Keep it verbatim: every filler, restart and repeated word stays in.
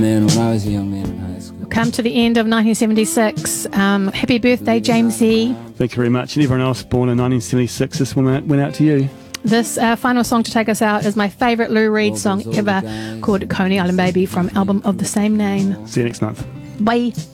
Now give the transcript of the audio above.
man when I was a young man in high school. Come to the end of nineteen seventy-six. Um, happy birthday, James E. Thank you very much. And everyone else born in nineteen seventy-six, this one went out to you. This uh, final song to take us out is my favourite Lou Reed song ever, called Coney Island Baby from album of the same name. See you next month. Bye.